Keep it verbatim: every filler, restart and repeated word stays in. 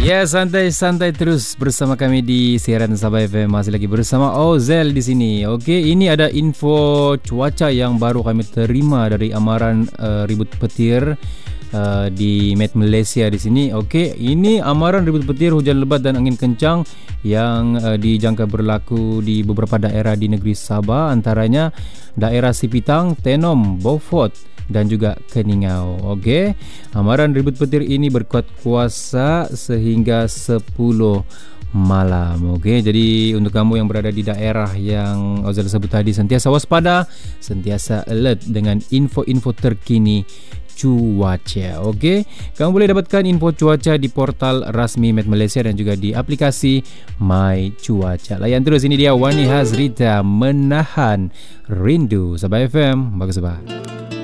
Ya, santai-santai terus bersama kami di siaran Sabah F M. Masih lagi bersama Ozel di sini. Okey, ini ada info cuaca yang baru kami terima dari amaran uh, ribut petir uh, di Met Malaysia di sini. Okey, ini amaran ribut petir, hujan lebat dan angin kencang yang uh, dijangka berlaku di beberapa daerah di negeri Sabah, antaranya daerah Sipitang, Tenom, Beaufort dan juga Keningau. Okey, amaran ribut petir ini berkuat kuasa sehingga sepuluh malam. Okey, jadi untuk kamu yang berada di daerah yang Ozal sebut tadi, sentiasa waspada, sentiasa alert dengan info-info terkini cuaca. Okey, kamu boleh dapatkan info cuaca di portal rasmi Met Malaysia dan juga di aplikasi My Cuaca. Layan terus, ini dia Wani Hazrita, Menahan Rindu. Sabah F M, bagus Sabah.